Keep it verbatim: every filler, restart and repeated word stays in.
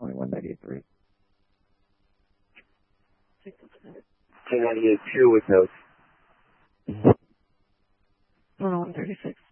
twenty-one ninety-eight three. ten ninety-eight two with notes. twenty-one thirty-six.